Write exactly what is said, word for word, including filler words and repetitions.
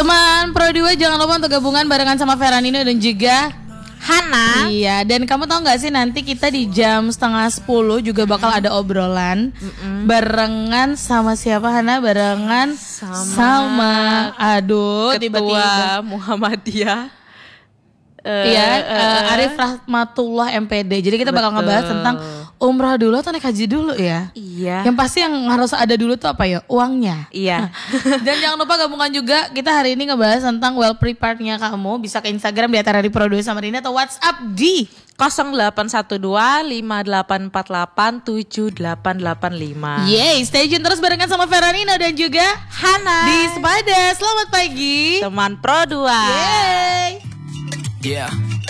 Teman Pro dua jangan lupa untuk gabungan barengan sama Feranino dan juga Hana. Iya, dan kamu tahu nggak sih nanti kita di jam setengah sepuluh juga bakal mm-hmm. ada obrolan mm-hmm. barengan sama siapa Hana? Barengan sama, sama aduh Ketua tiba-tiba Muhammadiyah. Iya, uh, uh, uh, Arif Rahmatullah M P D. Jadi kita bakal betul. ngebahas tentang umrah dulu atau naik haji dulu ya. Iya. Yang pasti yang harus ada dulu tuh apa ya? Uangnya. Iya. Dan jangan lupa gabungan juga kita hari ini ngebahas tentang well preparednya kamu. Bisa ke Instagram di acara di Pro dua Samarinda atau WhatsApp di nol delapan satu dua lima delapan empat delapan tujuh delapan delapan lima. Yeay, stay tune terus barengan sama Feranino dan juga Hana di Sepada. Selamat pagi teman Pro dua. Yeay. Yeah.